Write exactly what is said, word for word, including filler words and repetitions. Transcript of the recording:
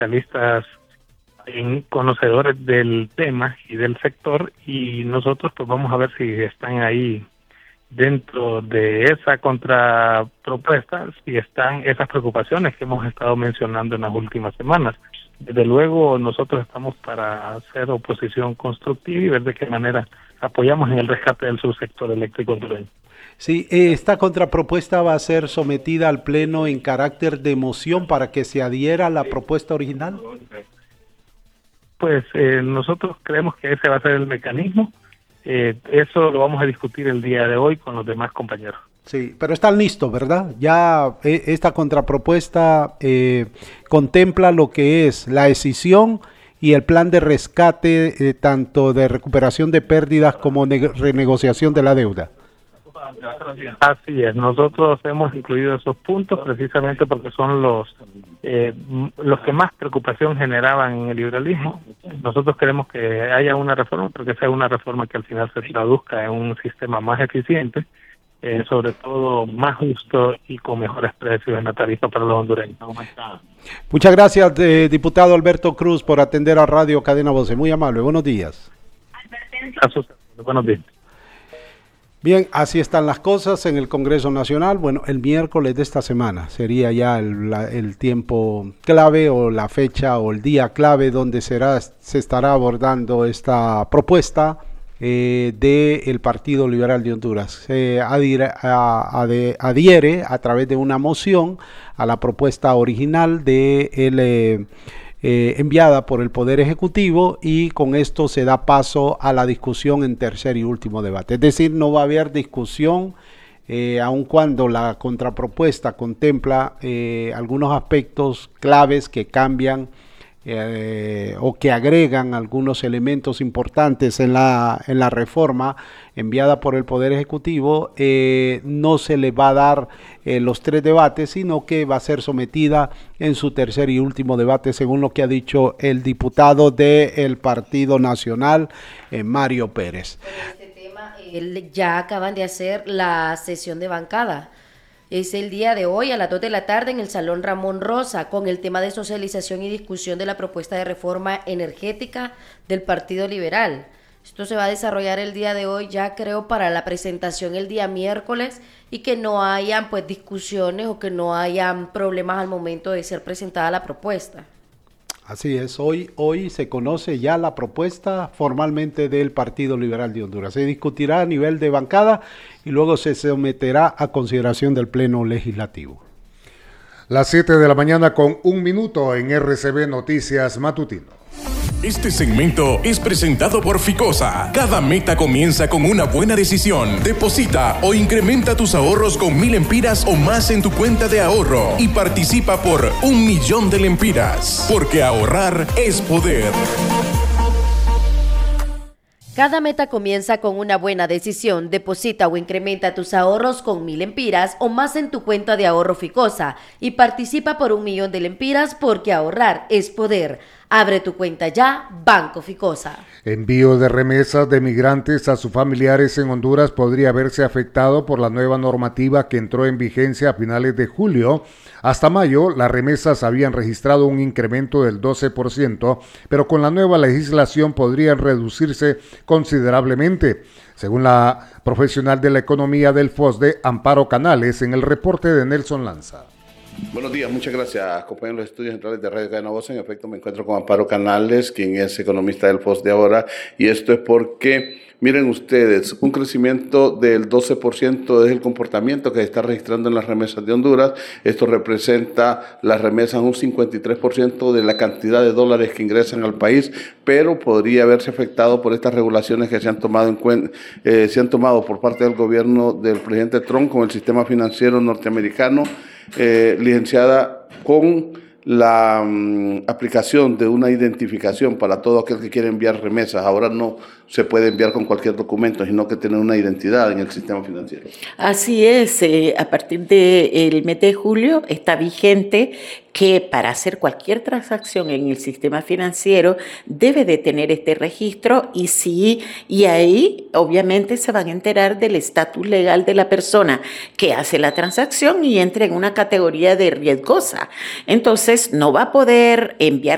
especialistas en conocedores del tema y del sector, y nosotros pues vamos a ver si están ahí dentro de esa contrapropuesta, si están esas preocupaciones que hemos estado mencionando en las últimas semanas. Desde luego nosotros estamos para hacer oposición constructiva y ver de qué manera apoyamos en el rescate del subsector eléctrico hondureño. Sí, esta contrapropuesta va a ser sometida al Pleno en carácter de moción para que se adhiera a la propuesta original. Pues eh, nosotros creemos que ese va a ser el mecanismo. Eh, eso lo vamos a discutir el día de hoy con los demás compañeros. Sí, pero están listos, ¿verdad? Ya eh, esta contrapropuesta eh, contempla lo que es la escisión y el plan de rescate, eh, tanto de recuperación de pérdidas como de renegociación de la deuda. Así es, nosotros hemos incluido esos puntos precisamente porque son los eh, los que más preocupación generaban en el liberalismo. Nosotros queremos que haya una reforma, pero que sea una reforma que al final se traduzca en un sistema más eficiente, eh, sobre todo más justo y con mejores precios en la tarifa para los hondureños. Muchas gracias, eh, diputado Alberto Cruz, por atender a Radio Cadena Voce. Muy amable, buenos días. A sus, buenos días. Bien, así están las cosas en el Congreso Nacional. Bueno, el miércoles de esta semana sería ya el, la, el tiempo clave o la fecha o el día clave donde será, se estará abordando esta propuesta eh, del Partido Liberal de Honduras. Se adhiere a, a de, adhiere a través de una moción a la propuesta original de el... Eh, Eh, enviada por el Poder Ejecutivo, y con esto se da paso a la discusión en tercer y último debate. Es decir, no va a haber discusión, eh, aun cuando la contrapropuesta contempla eh, algunos aspectos claves que cambian eh, o que agregan algunos elementos importantes en la, en la reforma enviada por el Poder Ejecutivo. Eh, no se le va a dar eh, los tres debates, sino que va a ser sometida en su tercer y último debate, según lo que ha dicho el diputado del Partido Nacional, eh, Mario Pérez. Por este tema, eh, ya acaban de hacer la sesión de bancada. Es el día de hoy a las dos de la tarde en el Salón Ramón Rosa, con el tema de socialización y discusión de la propuesta de reforma energética del Partido Liberal. Esto se va a desarrollar el día de hoy, ya creo, para la presentación el día miércoles, y que no hayan pues discusiones o que no hayan problemas al momento de ser presentada la propuesta. Así es, hoy, hoy se conoce ya la propuesta formalmente del Partido Liberal de Honduras. Se discutirá a nivel de bancada y luego se someterá a consideración del Pleno Legislativo. Las siete de la mañana con un minuto en R C B Noticias Matutino. Este segmento es presentado por Ficosa. Cada meta comienza con una buena decisión. Deposita o incrementa tus ahorros con mil lempiras o más en tu cuenta de ahorro y participa por un millón de lempiras. Porque ahorrar es poder. Cada meta comienza con una buena decisión. Deposita o incrementa tus ahorros con mil lempiras o más en tu cuenta de ahorro Ficosa y participa por un millón de lempiras, porque ahorrar es poder. Abre tu cuenta ya, Banco Ficosa. Envío de remesas de migrantes a sus familiares en Honduras podría verse afectado por la nueva normativa que entró en vigencia a finales de julio. Hasta mayo, las remesas habían registrado un incremento del doce por ciento, pero con la nueva legislación podrían reducirse considerablemente. Según la profesional de la economía del F O S D E, Amparo Canales, en el reporte de Nelson Lanza. Buenos días, muchas gracias, compañeros de los estudios centrales de Radio Cadena Voce. En efecto, me encuentro con Amparo Canales, quien es economista del F O S D E ahora, y esto es porque, miren ustedes, un crecimiento del doce por ciento es el comportamiento que se está registrando en las remesas de Honduras. Esto representa las remesas un cincuenta y tres por ciento de la cantidad de dólares que ingresan al país, pero podría haberse afectado por estas regulaciones que se han tomado en cuenta, eh, se han tomado por parte del gobierno del presidente Trump con el sistema financiero norteamericano, eh, licenciada con la um, aplicación de una identificación para todo aquel que quiere enviar remesas. Ahora no se puede enviar con cualquier documento, sino que tener una identidad en el sistema financiero. Así es, eh, a partir del mes de julio está vigente que para hacer cualquier transacción en el sistema financiero debe de tener este registro, y sí, y ahí obviamente se van a enterar del estatus legal de la persona que hace la transacción y entra en una categoría de riesgosa. Entonces no va a poder enviar